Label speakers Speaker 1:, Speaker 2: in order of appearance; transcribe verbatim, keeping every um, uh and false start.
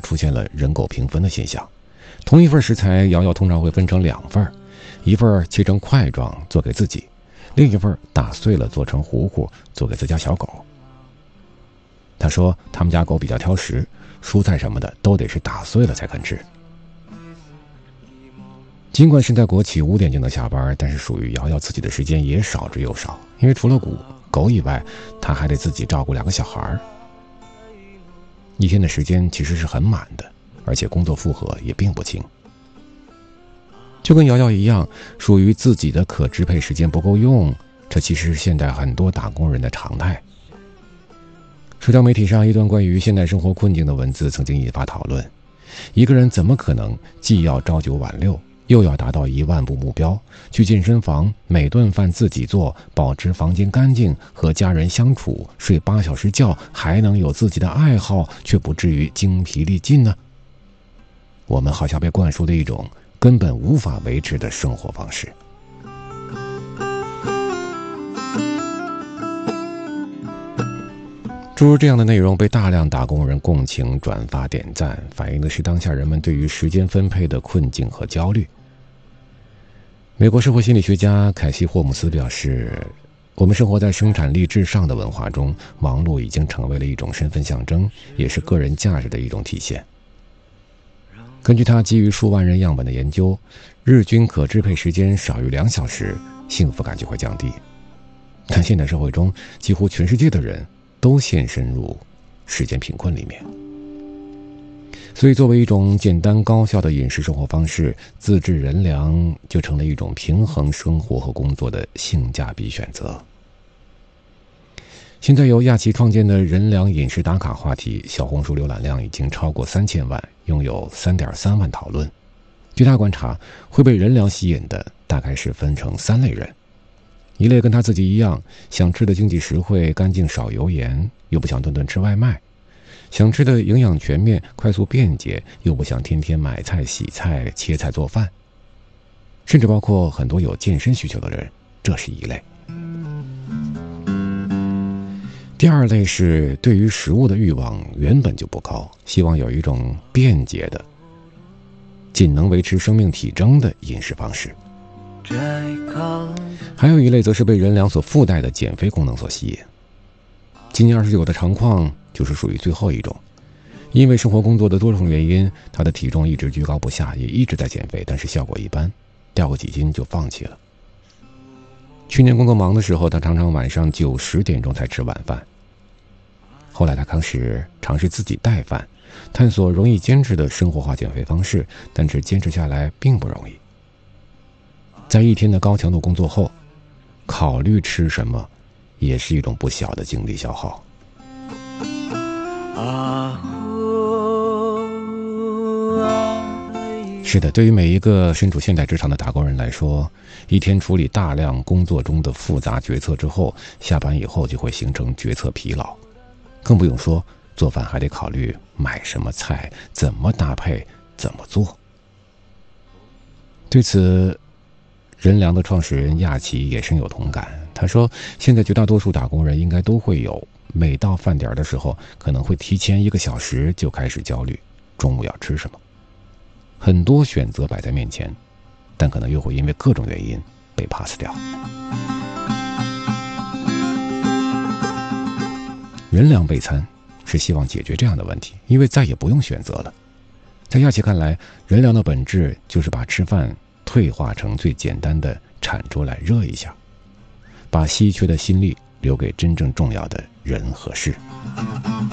Speaker 1: 出现了人狗平分的现象。同一份食材，瑶瑶通常会分成两份，一份切成块状做给自己，另一份打碎了做成糊糊做给自家小狗。他说他们家狗比较挑食，蔬菜什么的都得是打碎了才肯吃。尽管是在国企五点就能下班，但是属于瑶瑶自己的时间也少之又少，因为除了狗狗以外，她还得自己照顾两个小孩。一天的时间其实是很满的，而且工作负荷也并不轻。就跟瑶瑶一样，属于自己的可支配时间不够用，这其实是现代很多打工人的常态。社交媒体上一段关于现代生活困境的文字曾经引发讨论：一个人怎么可能既要朝九晚六，又要达到一万步目标，去健身房每顿饭自己做，保持房间干净，和家人相处，睡八小时觉，还能有自己的爱好，却不至于精疲力尽呢？我们好像被灌输了一种根本无法维持的生活方式。诸如这样的内容被大量打工人共情、转发、点赞，反映的是当下人们对于时间分配的困境和焦虑。美国社会心理学家凯西·霍姆斯表示，我们生活在生产力至上的文化中，忙碌已经成为了一种身份象征，也是个人价值的一种体现。根据他基于数万人样本的研究，日均可支配时间少于两小时，幸福感就会降低。但现代社会中，几乎全世界的人都陷深入时间贫困里面。所以作为一种简单高效的饮食生活方式，自制人粮就成了一种平衡生活和工作的性价比选择。现在由亚旗创建的人粮饮食打卡话题，小红书浏览量已经超过三千万，拥有 三点三万讨论。据他观察，会被人粮吸引的大概是分成三类人。一类跟他自己一样，想吃的经济实惠、干净少油盐，又不想顿顿吃外卖；想吃的营养全面、快速便捷，又不想天天买菜、洗菜、切菜做饭。甚至包括很多有健身需求的人，这是一类。第二类是对于食物的欲望原本就不高，希望有一种便捷的、仅能维持生命体征的饮食方式。还有一类则是被人粮所附带的减肥功能所吸引。今年二十九的常况就是属于最后一种，因为生活工作的多种原因，他的体重一直居高不下，也一直在减肥，但是效果一般，掉个几斤就放弃了。去年工作忙的时候，他常常晚上九十点钟才吃晚饭。后来他开始尝试自己带饭，探索容易坚持的生活化减肥方式，但是坚持下来并不容易。在一天的高强度工作后，考虑吃什么也是一种不小的精力消耗。是的，对于每一个身处现代职场的打工人来说，一天处理大量工作中的复杂决策之后，下班以后就会形成决策疲劳，更不用说做饭还得考虑买什么菜、怎么搭配、怎么做。对此，人粮的创始人亚旗也深有同感。他说，现在绝大多数打工人应该都会有，每到饭点的时候，可能会提前一个小时就开始焦虑中午要吃什么。很多选择摆在面前，但可能又会因为各种原因被 pass 掉。人粮备餐是希望解决这样的问题，因为再也不用选择了。在亚旗看来，人粮的本质就是把吃饭退化成最简单的产出来热一下，把稀缺的心力留给真正重要的人和事。